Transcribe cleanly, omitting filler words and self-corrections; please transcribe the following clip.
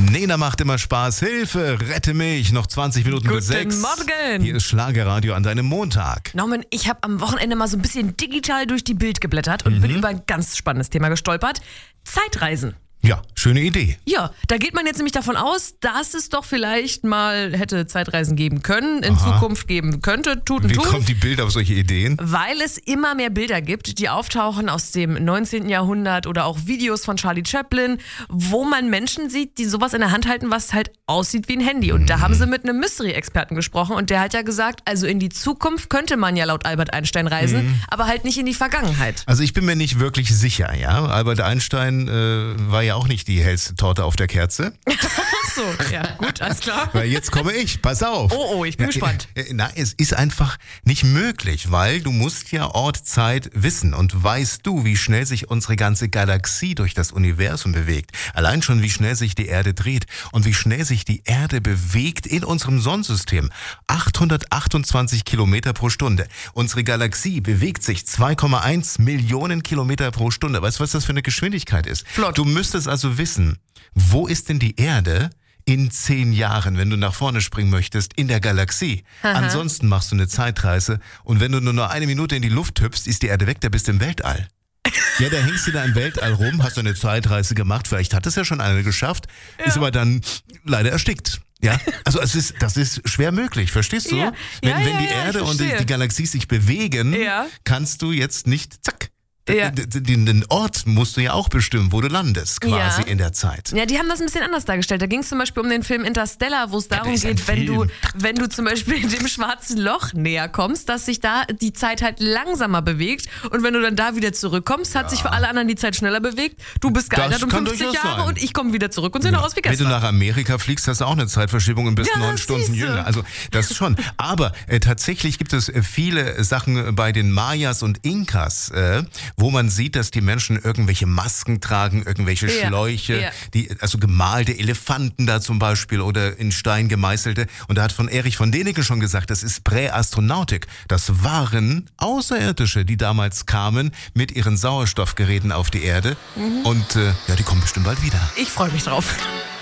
Nena macht immer Spaß. Hilfe, rette mich. Noch 20 Minuten bis 6. Guten Morgen. Hier ist Schlagerradio an deinem Montag. Norman, ich habe am Wochenende mal so ein bisschen digital durch die Bild geblättert und bin über ein ganz spannendes Thema gestolpert. Zeitreisen. Ja, schöne Idee. Ja, da geht man jetzt nämlich davon aus, dass es doch vielleicht mal hätte Zeitreisen geben können, in Zukunft geben könnte. Wie kommt die Bild auf solche Ideen? Weil es immer mehr Bilder gibt, die auftauchen aus dem 19. Jahrhundert oder auch Videos von Charlie Chaplin, wo man Menschen sieht, die sowas in der Hand halten, was halt aussieht wie ein Handy. Und da haben sie mit einem Mystery-Experten gesprochen und der hat ja gesagt, also in die Zukunft könnte man ja laut Albert Einstein reisen, aber halt nicht in die Vergangenheit. Also ich bin mir nicht wirklich sicher, ja. Albert Einstein war ja auch nicht die hellste Torte auf der Kerze. Ach so, ja, gut, alles klar. Weil jetzt komme ich, pass auf. Oh, ich bin gespannt. Na, es ist einfach nicht möglich, weil du musst ja Ort, Zeit wissen. Und weißt du, wie schnell sich unsere ganze Galaxie durch das Universum bewegt? Allein schon, wie schnell sich die Erde dreht und wie schnell sich die Erde bewegt in unserem Sonnensystem. 828 Kilometer pro Stunde. Unsere Galaxie bewegt sich 2,1 Millionen Kilometer pro Stunde. Weißt du, was das für eine Geschwindigkeit ist? Flott. Du müsstest also wissen, wo ist denn die Erde in 10 Jahren, wenn du nach vorne springen möchtest, in der Galaxie? Ansonsten machst du eine Zeitreise und wenn du nur noch 1 Minute in die Luft hüpfst, ist die Erde weg, da bist du im Weltall. Ja, da hängst du da im Weltall rum, hast du eine Zeitreise gemacht, vielleicht hat es ja schon eine geschafft, ist aber dann leider erstickt. Ja, also das ist schwer möglich, verstehst du? Ja. Wenn Ja, die ja, Erde ich und verstehe. die Galaxie sich bewegen, kannst du jetzt nicht, zack. Ja. Den Ort musst du ja auch bestimmen, wo du landest, quasi in der Zeit. Ja, die haben das ein bisschen anders dargestellt. Da ging es zum Beispiel um den Film Interstellar, wo es darum ist ein geht, Film. wenn du zum Beispiel dem schwarzen Loch näher kommst, dass sich da die Zeit halt langsamer bewegt und wenn du dann da wieder zurückkommst, hat sich für alle anderen die Zeit schneller bewegt. Du bist gealtert um kann 50 durchaus Jahre sein. und ich komme wieder zurück und sehe noch aus wie Wenn du gestern. nach Amerika fliegst, hast du auch eine Zeitverschiebung und bist Ja, 9 Stunden siehste. jünger. Also das schon. Aber tatsächlich gibt es viele Sachen bei den Mayas und Inkas, wo man sieht, dass die Menschen irgendwelche Masken tragen, irgendwelche Schläuche, also gemalte Elefanten da zum Beispiel oder in Stein gemeißelte. Und da hat von Erich von Däniken schon gesagt, das ist Präastronautik. Das waren Außerirdische, die damals kamen mit ihren Sauerstoffgeräten auf die Erde. Und die kommen bestimmt bald wieder. Ich freue mich drauf.